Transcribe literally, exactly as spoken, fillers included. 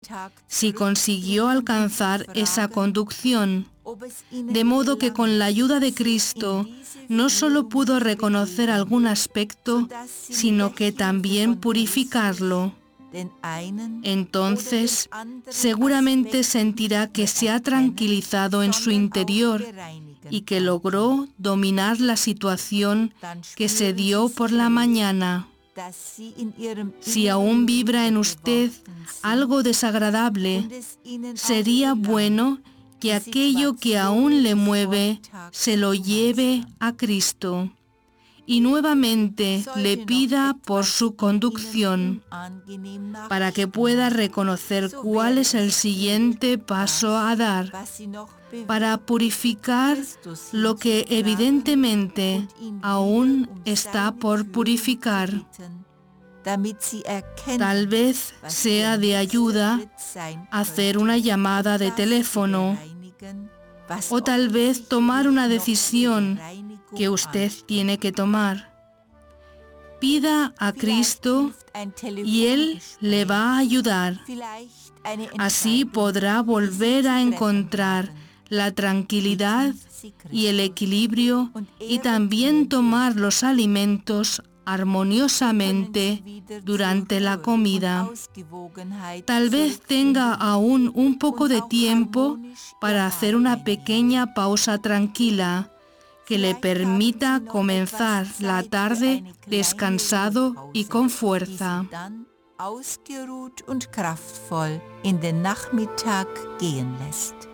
si consiguió alcanzar esa conducción, de modo que con la ayuda de Cristo no solo pudo reconocer algún aspecto, sino que también purificarlo. Entonces, seguramente sentirá que se ha tranquilizado en su interior y que logró dominar la situación que se dio por la mañana. Si aún vibra en usted algo desagradable, sería bueno que aquello que aún le mueve se lo lleve a Cristo y nuevamente le pida por su conducción, para que pueda reconocer cuál es el siguiente paso a dar, para purificar lo que evidentemente aún está por purificar. Tal vez sea de ayuda hacer una llamada de teléfono, o tal vez tomar una decisión que usted tiene que tomar. Pida a Cristo y Él le va a ayudar. Así podrá volver a encontrar la tranquilidad y el equilibrio y también tomar los alimentos armoniosamente durante la comida. Tal vez tenga aún un poco de tiempo para hacer una pequeña pausa tranquila que le permita comenzar la tarde descansado y con fuerza. Ausgeruht und kraftvoll in den Nachmittag gehen lässt.